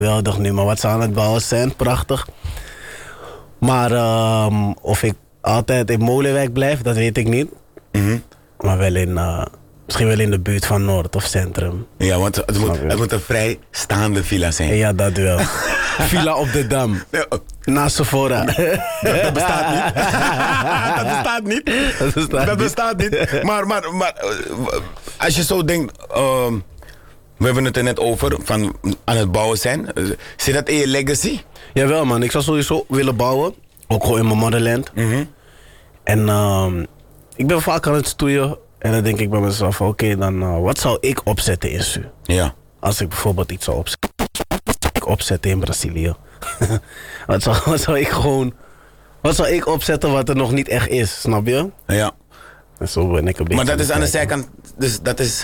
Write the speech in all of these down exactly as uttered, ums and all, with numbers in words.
geweldig nu, maar wat ze aan het bouwen zijn, prachtig. Maar um, of ik altijd in Molenwijk blijf, dat weet ik niet. Mm-hmm. Maar wel in, uh, misschien wel in de buurt van Noord of Centrum. Ja, want het moet, het moet een vrijstaande villa zijn. Ja, dat wel. Villa op de Dam. Naast Sephora. Dat, dat bestaat niet. Dat bestaat niet. Dat bestaat, dat bestaat niet. niet. Maar, maar, maar als je zo denkt... Uh, we hebben het er net over, van aan het bouwen zijn. Zit dat in je legacy? Jawel man, ik zou sowieso willen bouwen. Ook gewoon in mijn motherland. Mm-hmm. En uh, ik ben vaak aan het stoeien. En dan denk ik bij mezelf, oké, okay, dan uh, wat zou ik opzetten in Su? Ja. Als ik bijvoorbeeld iets zou opzetten. Ik opzetten in Brazilië. wat, zou, wat zou ik gewoon... Wat zou ik opzetten wat er nog niet echt is, snap je? Ja. En zo ben ik een beetje... Maar dat is aan de zijkant, dus dat is...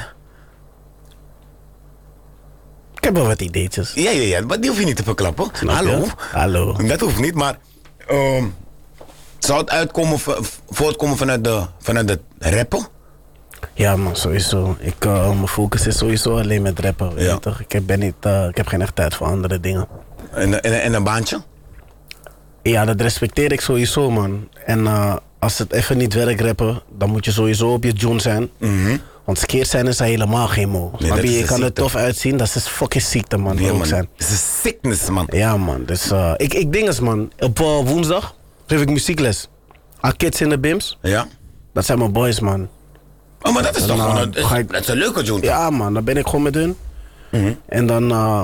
Ik heb wel wat ideetjes. Ja, ja, ja, maar die hoef je niet te verklappen. Snap Hallo. Je? Hallo. Dat hoeft niet, maar... Uh, zou het uitkomen, voortkomen vanuit de, vanuit de rappen? Ja man, sowieso. Ik, uh, mijn focus is sowieso alleen met rappen. Weet ja. toch? Ik, heb, ben niet, uh, ik heb geen echt tijd voor andere dingen. En, en, en een baantje? Ja, dat respecteer ik sowieso man. En uh, als het even niet werkt rappen, dan moet je sowieso op je John zijn. Mm-hmm. Want skeer zijn is helemaal geen mo. Nee, maar je, je kan ziekte. er tof uitzien, dat is fucking ziekte man. Ja, ook man. zijn. Het is een sickness man. Ja man, dus uh, ik, ik ding eens man. Op uh, woensdag geef ik muziekles. Aan kids in de bims. Ja. Dat zijn mijn boys man. Oh, maar dat is en toch dan, gewoon een, uh, ik... dat is een leuke John. Ja man, dan ben ik gewoon met hun. Mm-hmm. En dan... Uh,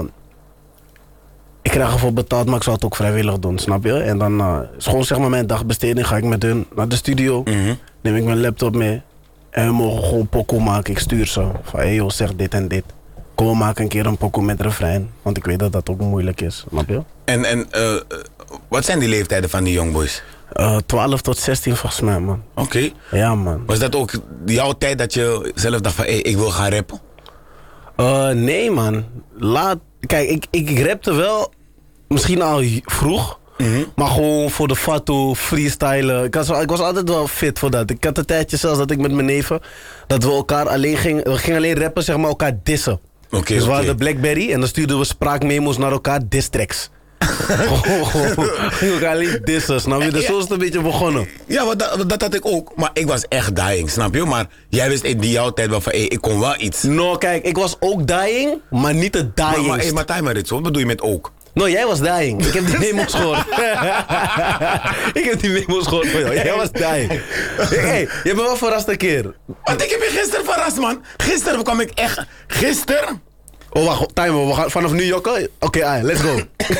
ik krijg ervoor betaald, maar ik zou het ook vrijwillig doen, snap je? En dan uh, is gewoon zeg maar mijn dagbesteding. Ga ik met hun naar de studio. Mm-hmm. Neem ik mijn laptop mee. En we mogen gewoon pokoe maken. Ik stuur ze. Van hé hey joh, zeg dit en dit. Kom, we maken een keer een pokoe met refrein. Want ik weet dat dat ook moeilijk is, snap je? En, en uh, wat zijn die leeftijden van die youngboys? Uh, twaalf tot zestien volgens mij, man. Oké. Okay. Ja, man. Was dat ook jouw tijd dat je zelf dacht van hé, hey, ik wil gaan rappen? Uh, nee, man. Laat... Kijk, ik, ik rapte wel misschien al vroeg. Mm-hmm. Maar gewoon voor de fatu, freestylen. Ik was, ik was altijd wel fit voor dat. Ik had een tijdje zelfs dat ik met mijn neven... dat we elkaar alleen gingen... We gingen alleen rappen, zeg maar, elkaar dissen. Okay, dus we okay. hadden de Blackberry en dan stuurden we spraakmemo's naar elkaar, distracks. Gingen elkaar alleen dissen, snap je? Dus zo is het een beetje begonnen. Ja, maar dat, dat had ik ook. Maar ik was echt dying, snap je? Maar jij wist in die jouw tijd wel van, hé, hey, ik kon wel iets. No, kijk, ik was ook dying, maar niet de dying. Maar, maar, hey, maar time maar dit, wat bedoel je met ook? No, jij was dying. Ik heb die memo's gehoord. ik heb die memo's gehoord van jou. Jij was dying. Hey, je hebt me wel verrast een keer. Want ik heb je gisteren verrast, man. Gisteren kwam ik echt... Gisteren... Oh, wacht. Timer. We gaan vanaf nu jokken. Oké, okay, let's go.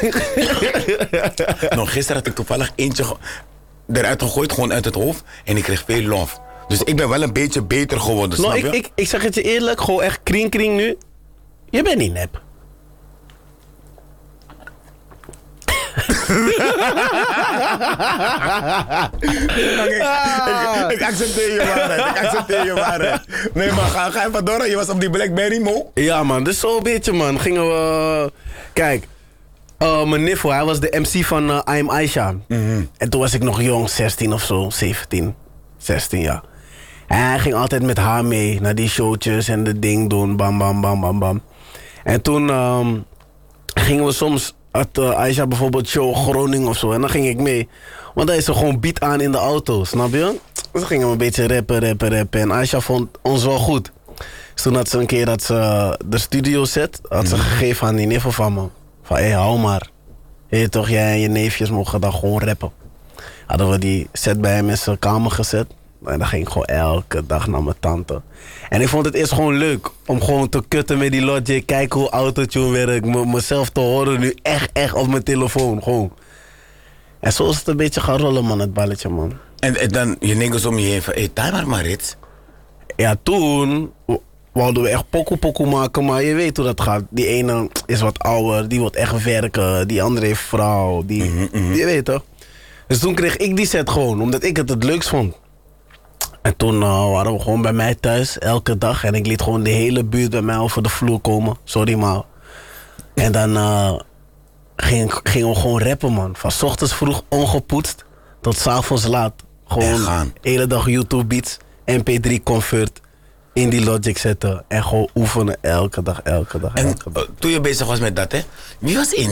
nou, gisteren had ik toevallig eentje ge- eruit gegooid. Gewoon uit het hoofd. En ik kreeg veel love. Dus ik ben wel een beetje beter geworden, no, snap ik, je? ik, ik zeg het je eerlijk. Gewoon echt kring kring nu. Je bent niet nep. ik, ik, ik accepteer je waarheid. Ik accepteer je waarheid. Nee, maar ga, ga even door. Je was op die Blackberry, Mo. Ja, man. Dus zo'n beetje, man. Gingen we... Kijk. Uh, mijn niffel, hij was de M C van uh, I'm Aisha. Mm-hmm. En toen was ik nog jong. zestien of zo. zeventien. zestien, ja. En hij ging altijd met haar mee. Naar die showtjes en de ding doen. Bam, bam, bam, bam, bam. En toen um, gingen we soms... Had uh, Aisha bijvoorbeeld show Groningen of zo. En dan ging ik mee. Want dan is er gewoon beat aan in de auto, snap je? Dus dan gingen we een beetje rappen, rappen, rappen. En Aisha vond ons wel goed. Dus toen had ze een keer dat ze de studio zet. Had ze gegeven aan die neef van me. Van hé, hey, hou maar. Hé, toch, jij en je neefjes mogen dan gewoon rappen. Hadden we die set bij hem in zijn kamer gezet. En dan ging ik gewoon elke dag naar mijn tante. En ik vond het eerst gewoon leuk om gewoon te kutten met die Logic. Kijken hoe autotune werkt. M- mezelf te horen nu echt, echt op mijn telefoon. Gewoon. En zo is het een beetje gaan rollen, man, het balletje, man. En, en dan je niggas om je heen van, hé, hey, time maar Rits. Ja, toen wouden we echt pokoe pokoe maken, maar je weet hoe dat gaat. Die ene is wat ouder, die wil echt werken. Die andere heeft vrouw, die, Mm-hmm, mm-hmm. je weet toch. Dus toen kreeg ik die set gewoon, omdat ik het het leukst vond. En toen uh, waren we gewoon bij mij thuis, elke dag. En ik liet gewoon de hele buurt bij mij over de vloer komen. Sorry, maar. En dan uh, gingen ging we gewoon rappen, man. Van 's ochtends vroeg ongepoetst tot 's avonds laat. Gewoon de hele dag YouTube beats, M P drie convert. in die Logic zetten en gewoon oefenen elke dag, elke dag, En elke dag. uh, toen je bezig was met dat, hè? Wie was in